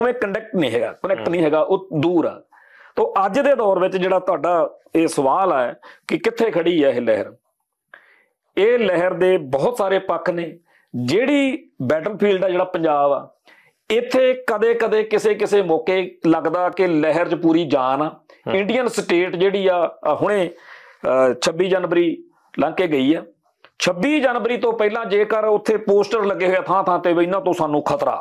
ਕੰਡੈਕਟ ਨਹੀਂ ਹੈਗਾ, ਕਨੈਕਟ ਨਹੀਂ ਹੈਗਾ, ਉਹ ਦੂਰ ਆ। ਤੋ ਅੱਜ ਦੇ ਦੌਰ ਵਿੱਚ ਜਿਹੜਾ ਤੁਹਾਡਾ ਇਹ ਸਵਾਲ ਹੈ ਕਿ ਕਿੱਥੇ ਖੜੀ ਹੈ ਇਹ ਲਹਿਰ, ਇਹ ਲਹਿਰ ਦੇ ਬਹੁਤ ਸਾਰੇ ਪੱਖ ਨੇ। ਜਿਹੜੀ ਬੈਟਲਫੀਲਡ ਆ ਜਿਹੜਾ ਪੰਜਾਬ ਆ, ਇੱਥੇ ਕਦੇ ਕਦੇ ਕਿਸੇ ਕਿਸੇ ਮੌਕੇ ਲੱਗਦਾ ਕਿ ਲਹਿਰ 'ਚ ਪੂਰੀ ਜਾਨ ਆ। ਇੰਡੀਅਨ ਸਟੇਟ ਜਿਹੜੀ ਆ ਹੁਣੇ 26 ਜਨਵਰੀ ਲੰਘ ਕੇ ਗਈ ਆ। 26 ਜਨਵਰੀ ਤੋਂ ਪਹਿਲਾਂ ਜੇਕਰ ਉੱਥੇ ਪੋਸਟਰ ਲੱਗੇ ਹੋਏ ਥਾਂ ਥਾਂ ਤੇ ਵੀ ਇਹਨਾਂ ਤੋਂ ਸਾਨੂੰ ਖਤਰਾ,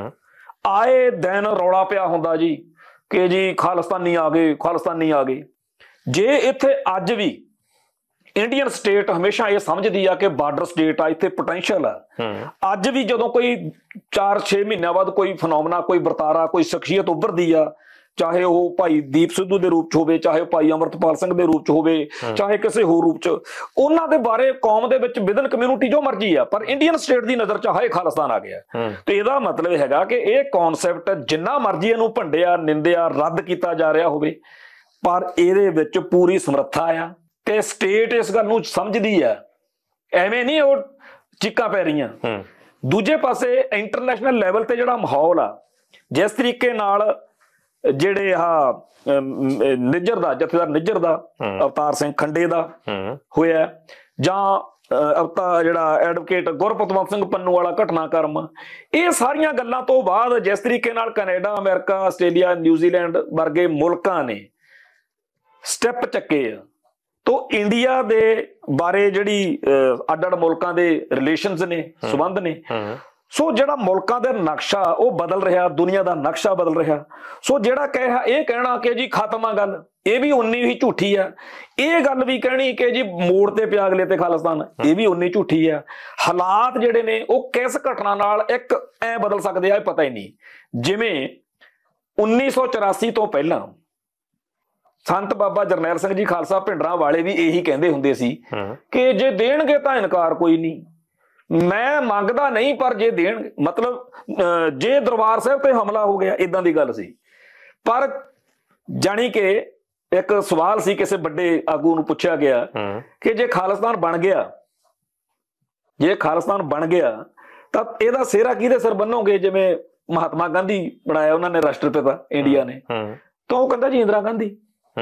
ਆਏ ਦਿਨ ਰੌਲਾ ਪਿਆ ਹੁੰਦਾ ਜੀ ਕਿ ਜੀ ਖਾਲਿਸਤਾਨੀ ਆ ਗਏ, ਖਾਲਿਸਤਾਨੀ ਆ ਗਏ। ਜੇ ਇੱਥੇ ਅੱਜ ਵੀ ਇੰਡੀਅਨ ਸਟੇਟ ਹਮੇਸ਼ਾ ਇਹ ਸਮਝਦੀ ਆ ਕਿ ਬਾਰਡਰ ਸਟੇਟ ਆ, ਇੱਥੇ ਪੋਟੈਂਸ਼ੀਅਲ ਆ। ਅੱਜ ਵੀ ਜਦੋਂ ਕੋਈ 4-6 ਮਹੀਨਿਆਂ ਬਾਅਦ ਕੋਈ ਫਨੋਮਨਾ, ਕੋਈ ਵਰਤਾਰਾ, ਕੋਈ ਸ਼ਖਸੀਅਤ ਉੱਭਰਦੀ ਆ, ਚਾਹੇ ਉਹ ਭਾਈ ਦੀਪ ਸਿੱਧੂ ਦੇ ਰੂਪ 'ਚ ਹੋਵੇ, ਚਾਹੇ ਭਾਈ ਅਮਰਤਪਾਲ ਸਿੰਘ ਦੇ ਰੂਪ 'ਚ ਹੋਵੇ, ਚਾਹੇ ਕਿਸੇ ਹੋਰ ਰੂਪ 'ਚ, ਉਹਨਾਂ ਦੇ ਬਾਰੇ ਕੌਮ ਦੇ ਵਿੱਚ ਵਿਦਨ ਕਮਿਊਨਿਟੀ ਜੋ ਮਰਜੀ ਆ, ਪਰ ਇੰਡੀਅਨ ਸਟੇਟ ਦੀ ਨਜ਼ਰ 'ਚ ਹਾਏ ਖਾਲਿਸਤਾਨ ਆ ਗਿਆ। ਤੇ ਇਹਦਾ ਮਤਲਬ ਹੈਗਾ ਕਿ ਇਹ ਕੌਨਸੈਪਟ ਜਿੰਨਾ ਮਰਜੀ ਇਹਨੂੰ ਭੰਡਿਆ, ਨਿੰਦਿਆ, ਰੱਦ ਕੀਤਾ ਜਾ ਰਿਹਾ ਹੋਵੇ, ਪਰ ਇਹਦੇ ਵਿੱਚ ਪੂਰੀ ਸਮਰੱਥਾ ਆ ਤੇ ਸਟੇਟ ਇਸ ਗੱਲ ਨੂੰ ਸਮਝਦੀ ਆ। ਐਵੇਂ ਨਹੀਂ ਉਹ ਚੀਕਾਂ ਪੈ ਰਹੀਆਂ। ਦੂਜੇ ਪਾਸੇ ਇੰਟਰਨੈਸ਼ਨਲ ਲੈਵਲ ਤੇ ਜਿਹੜਾ ਮਾਹੌਲ ਆ, ਜਿਸ ਤਰੀਕੇ ਨਾਲ ਜਿਹੜੇ ਨਿੱਜਰ ਦਾ ਜਥੇਦਾਰ ਨਿੱਜਰ ਦਾ ਅਵਤਾਰ ਸਿੰਘ ਖੰਡੇ ਦਾ ਹੋਇਆ, ਜਾਂ ਜਿਹੜਾ ਐਡਵੋਕੇਟ ਗੁਰਪਤਵੰਤ ਸਿੰਘ ਪੰਨੂ ਵਾਲਾ ਘਟਨਾਕ੍ਰਮ, ਇਹ ਸਾਰੀਆਂ ਗੱਲਾਂ ਤੋਂ ਬਾਅਦ ਜਿਸ ਤਰੀਕੇ ਨਾਲ ਕੈਨੇਡਾ, ਅਮਰੀਕਾ, ਆਸਟ੍ਰੇਲੀਆ, ਨਿਊਜ਼ੀਲੈਂਡ ਵਰਗੇ ਮੁਲਕਾਂ ਨੇ ਸਟੈਪ ਚੱਕੇ ਆ, ਤੋ ਇੰਡੀਆ ਦੇ ਬਾਰੇ ਜਿਹੜੀ ਅੱਡ-ਅੱਡ ਮੁਲਕਾਂ ਦੇ ਰਿਲੇਸ਼ਨਸ ਨੇ, ਸੰਬੰਧ ਨੇ, ਸੋ ਜਿਹੜਾ ਮੁਲਕਾਂ ਦਾ ਨਕਸ਼ਾ ਉਹ ਬਦਲ ਰਿਹਾ, ਦੁਨੀਆ ਦਾ ਨਕਸ਼ਾ ਬਦਲ ਰਿਹਾ। ਸੋ ਜਿਹੜਾ ਇਹ ਕਹਿਣਾ ਕਿ ਜੀ ਖਤਮ ਆ ਗੱਲ, ਇਹ ਵੀ ਉਨੀ ਹੀ ਝੂਠੀ ਆ। ਇਹ ਗੱਲ ਵੀ ਕਹਿਣੀ ਕਿ ਜੀ ਮੋੜ ਤੇ ਪਿਆ ਅਗਲੇ ਤੇ ਖਾਲਿਸਤਾਨ, ਇਹ ਵੀ ਉਨੀ ਝੂਠੀ ਆ। ਹਾਲਾਤ ਜਿਹੜੇ ਨੇ ਉਹ ਕਿਸ ਘਟਨਾ ਨਾਲ ਇੱਕ ਐ ਬਦਲ ਸਕਦੇ ਆ, ਇਹ ਪਤਾ ਹੀ ਨਹੀਂ। ਜਿਵੇਂ 1984 ਤੋਂ ਪਹਿਲਾਂ ਸੰਤ ਬਾਬਾ ਜਰਨੈਲ ਸਿੰਘ ਜੀ ਖਾਲਸਾ ਭਿੰਡਰਾਂ ਵਾਲੇ ਵੀ ਇਹੀ ਕਹਿੰਦੇ ਹੁੰਦੇ ਸੀ ਕਿ ਜੇ ਦੇਣਗੇ ਤਾਂ ਇਨਕਾਰ ਕੋਈ ਨਹੀਂ, ਮੈਂ ਮੰਗਦਾ ਨਹੀਂ, ਪਰ ਜੇ ਦੇਣਗੇ, ਮਤਲਬ ਜੇ ਦਰਬਾਰ ਸਾਹਿਬ ਤੇ ਹਮਲਾ ਹੋ ਗਿਆ, ਇਦਾਂ ਦੀ ਗੱਲ ਸੀ। ਪਰ ਜਾਣੀ ਕਿ ਇੱਕ ਸਵਾਲ ਸੀ, ਕਿਸੇ ਵੱਡੇ ਆਗੂ ਨੂੰ ਪੁੱਛਿਆ ਗਿਆ ਕਿ ਜੇ ਖਾਲਿਸਤਾਨ ਬਣ ਗਿਆ, ਜੇ ਖਾਲਿਸਤਾਨ ਬਣ ਗਿਆ ਤਾਂ ਇਹਦਾ ਸਿਹਰਾ ਕਿਹਦੇ ਸਿਰ ਬੰਨੋਗੇ? ਜਿਵੇਂ ਮਹਾਤਮਾ ਗਾਂਧੀ ਬਣਾਇਆ ਉਹਨਾਂ ਨੇ ਰਾਸ਼ਟਰਪਿਤਾ ਇੰਡੀਆ ਨੇ, ਤਾਂ ਉਹ ਕਹਿੰਦਾ ਜੀ ਇੰਦਰਾ ਗਾਂਧੀ।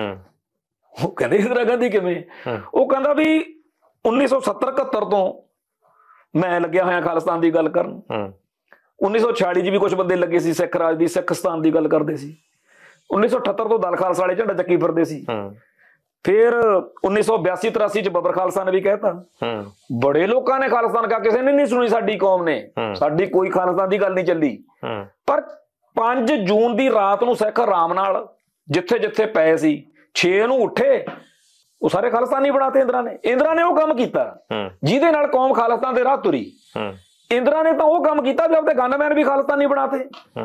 ਉਹ ਕਹਿੰਦੇ ਇੰਦਰਾ ਗਾਂਧੀ ਕਿਵੇਂ? ਉਹ ਕਹਿੰਦਾ ਵੀ 1970-71 ਤੋਂ ਮੈਂ ਲੱਗਿਆ ਹੋਇਆ ਖਾਲਿਸਤਾਨ ਦੀ ਗੱਲ ਕਰਨ। 1946 ਚ ਵੀ ਕੁਝ ਬੰਦੇ ਲੱਗੇ ਸੀ ਸਿੱਖ ਰਾਜ ਦੀ, ਸਿੱਖਸਤਾਨ ਦੀ ਗੱਲ ਕਰਦੇ ਸੀ। 1978 ਤੋਂ ਦਲ ਖਾਲਸਾ ਵਾਲੇ ਝੰਡਾ ਚੱਕੀ ਫਿਰਦੇ ਸੀ। ਫਿਰ 1982-83 ਚ ਬੱਬਰ ਖਾਲਸਾ ਨੇ ਵੀ ਕਹਿਤਾ। ਬੜੇ ਲੋਕਾਂ ਨੇ ਖਾਲਿਸਤਾਨ ਕਿਹਾ, ਕਿਸੇ ਨੇ ਨਹੀਂ ਸੁਣੀ ਸਾਡੀ ਕੌਮ ਨੇ, ਸਾਡੀ ਕੋਈ ਖਾਲਿਸਤਾਨ ਦੀ ਗੱਲ ਨਹੀਂ ਚੱਲੀ। ਪਰ 5 ਜੂਨ ਦੀ ਰਾਤ ਨੂੰ ਸਿੱਖ ਆਰਾਮ ਨਾਲ ਜਿੱਥੇ ਜਿੱਥੇ ਪਏ ਸੀ, 6 ਨੂੰ ਉੱਠੇ, ਉਹ ਸਾਰੇ ਖਾਲਿਸਤਾਨੀ ਬਣਾਤੇ ਇੰਦਰਾ ਨੇ। ਇੰਦਰਾ ਨੇ ਉਹ ਕੰਮ ਕੀਤਾ ਜਿਹਦੇ ਨਾਲ ਕੌਮ ਖਾਲਿਸਤਾਨ ਦੇ ਰਾਹ ਤੁਰੀ। ਇੰਦਰਾ ਨੇ ਤਾਂ ਉਹ ਕੰਮ ਕੀਤਾ ਵੀ ਆਪਦੇ ਗਨਮੈਨ ਵੀ ਖਾਲਿਸਤਾਨੀ ਬਣਾਤੇ।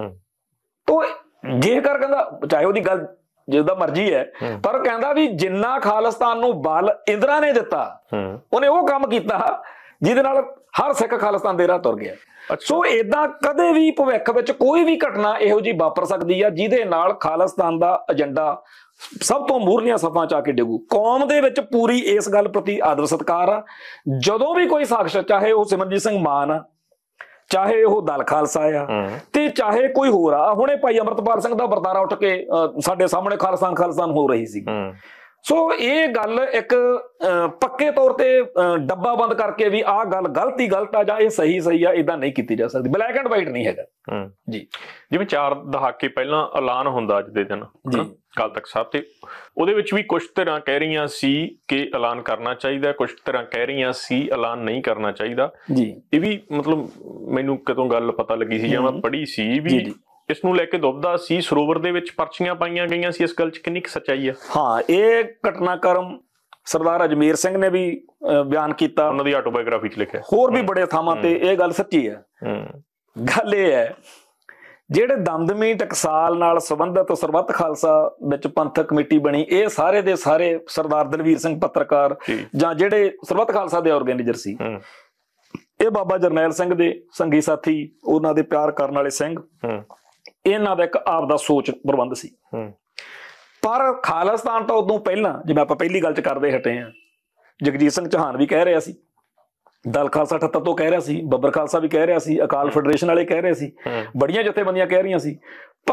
ਤੋ ਜੇਕਰ ਕਹਿੰਦਾ, ਚਾਹੇ ਉਹਦੀ ਗੱਲ ਜਿੱਦਾਂ ਮਰਜ਼ੀ ਹੈ, ਪਰ ਕਹਿੰਦਾ ਵੀ ਜਿੰਨਾ ਖਾਲਿਸਤਾਨ ਨੂੰ ਬਲ ਇੰਦਰਾ ਨੇ ਦਿੱਤਾ, ਉਹਨੇ ਉਹ ਕੰਮ ਕੀਤਾ ਜਿਹਦੇ ਨਾਲ ਹਰ ਸਿੱਖ ਖਾਲਿਸਤਾਨ ਦੇ ਰਾਹ ਤੁਰ ਗਿਆ। ਸੋ ਏਦਾਂ ਕਦੇ ਵੀ ਭਵਿੱਖ ਵਿੱਚ ਕੋਈ ਵੀ ਘਟਨਾ ਇਹੋ ਜਿਹੀ ਵਾਪਰ ਸਕਦੀ ਆ ਜਿਹਦੇ ਨਾਲ ਖਾਲਿਸਤਾਨ ਦਾ ਏਜੰਡਾ ਸਭ ਤੋਂ ਮੂਹਰਲੀਆਂ ਸਫਾਂ ਚ ਆ ਕੇ ਡਿੱਗੂ। ਕੌਮ ਦੇ ਵਿੱਚ ਪੂਰੀ ਇਸ ਗੱਲ ਪ੍ਰਤੀ ਆਦਰ ਸਤਿਕਾਰ ਆ। ਜਦੋਂ ਵੀ ਕੋਈ ਸ਼ਖਸ, ਚਾਹੇ ਉਹ ਸਿਮਰਨਜੀਤ ਸਿੰਘ ਮਾਨ ਆ, ਚਾਹੇ ਉਹ ਦਲ ਖਾਲਸਾ ਆ, ਤੇ ਚਾਹੇ ਕੋਈ ਹੋਰ ਆ, ਹੁਣੇ ਭਾਈ ਅਮਰਤਪਾਲ ਸਿੰਘ ਦਾ ਵਰਤਾਰਾ ਉੱਠ ਕੇ ਸਾਡੇ ਸਾਹਮਣੇ ਖਾਲਿਸਤਾਨ ਹੋ ਰਹੀ ਸੀ। ਸੋ ਇਹ ਗੱਲ ਇੱਕ ਪੱਕੇ ਤੌਰ ਤੇ ਡੱਬਾ ਬੰਦ ਕਰਕੇ ਵੀ ਆਹ ਗੱਲ ਗਲਤ ਆ ਜਾਂ ਇਹ ਸਹੀ ਆ, ਇਦਾਂ ਨਹੀਂ ਕੀਤੀ ਜਾ ਸਕਦੀ। ਬਲੈਕ ਐਂਡ ਵਾਈਟ ਨਹੀਂ ਹੈਗਾ ਜੀ। ਜਿਵੇਂ 4 ਦਹਾਕੇ ਪਹਿਲਾਂ ਐਲਾਨ ਹੁੰਦਾ ਅੱਜ ਦੇ ਦਿਨ ਅਕਾਲ ਤਖਤ ਸਾਹਿਬ ਤੇ, ਉਹਦੇ ਵਿੱਚ ਵੀ ਕੁਝ ਧਿਰਾਂ ਕਹਿ ਰਹੀਆਂ ਸੀ ਕਿ ਐਲਾਨ ਕਰਨਾ ਚਾਹੀਦਾ, ਕੁਝ ਧਿਰਾਂ ਕਹਿ ਰਹੀਆਂ ਸੀ ਐਲਾਨ ਨਹੀਂ ਕਰਨਾ ਚਾਹੀਦਾ ਜੀ। ਇਹ ਵੀ ਮਤਲਬ ਮੈਨੂੰ ਕਦੋਂ ਗੱਲ ਪਤਾ ਲੱਗੀ ਸੀ ਜਾਂ ਮੈਂ ਪੜ੍ਹੀ ਸੀ ਵੀ ਇਸ ਨੂੰ ਲੈ ਕੇ ਦੁਬਦਾ ਸੀ। ਸਰੋਵਰ ਦੇ ਵਿੱਚ ਪਰਚੀਆਂ ਪਾਈਆਂ ਗਈਆਂ ਸੀ, ਇਸ ਗੱਲ 'ਚ ਕਿੰਨੀ ਕੁ ਸੱਚਾਈ ਹੈ? ਹਾਂ, ਇਹ ਘਟਨਾਕ੍ਰਮ ਸਰਦਾਰ ਅਜਮੇਰ ਸਿੰਘ ਨੇ ਵੀ ਬਿਆਨ ਕੀਤਾ, ਉਹਨਾਂ ਦੀ ਆਟੋਬਾਇਓਗ੍ਰਾਫੀ 'ਚ ਲਿਖਿਆ। ਹੋਰ ਵੀ ਬੜੇ ਥਾਵਾਂ ਤੇ ਇਹ ਗੱਲ ਸੱਚੀ ਹੈ। ਗੱਲ ਇਹ ਹੈ, ਜਿਹੜੇ ਦਮਦਮੀ ਟਕਸਾਲ ਨਾਲ ਸੰਬੰਧਿਤ ਸਰਬੱਤ ਖਾਲਸਾ ਵਿੱਚ ਪੰਥਕ ਕਮੇਟੀ ਬਣੀ, ਇਹ ਸਾਰੇ ਦੇ ਸਾਰੇ ਸਰਦਾਰ ਦਲਵੀਰ ਸਿੰਘ ਪੱਤਰਕਾਰ ਜਾਂ ਜਿਹੜੇ ਸਰਬੱਤ ਖਾਲਸਾ ਦੇ ਆਰਗੇਨਾਈਜ਼ਰ ਸੀ, ਇਹ ਬਾਬਾ ਜਰਨੈਲ ਸਿੰਘ ਦੇ ਸੰਗੀ ਸਾਥੀ, ਉਹਨਾਂ ਦੇ ਪਿਆਰ ਕਰਨ ਵਾਲੇ ਸਿੰਘ, ਇਹਨਾਂ ਦਾ ਇੱਕ ਆਪ ਦਾ ਸੋਚ ਪ੍ਰਬੰਧ ਸੀ। ਪਰ ਖਾਲਿਸਤਾਨ ਤਾਂ ਉਦੋਂ ਪਹਿਲਾਂ, ਜਿਵੇਂ ਆਪਾਂ ਪਹਿਲੀ ਗੱਲ 'ਚ ਕਰਦੇ ਹਟੇ ਹਾਂ, ਜਗਜੀਤ ਸਿੰਘ ਚੌਹਾਨ ਵੀ ਕਹਿ ਰਿਹਾ ਸੀ, ਦਲ ਖਾਲਸਾ 78 ਤੋਂ ਕਹਿ ਰਿਹਾ ਸੀ, ਬੱਬਰ ਖਾਲਸਾ ਵੀ ਕਹਿ ਰਿਹਾ ਸੀ, ਅਕਾਲ ਫੈਡਰੇਸ਼ਨ ਵਾਲੇ ਕਹਿ ਰਹੇ ਸੀ, ਬੜੀਆਂ ਜਥੇਬੰਦੀਆਂ ਕਹਿ ਰਹੀਆਂ ਸੀ।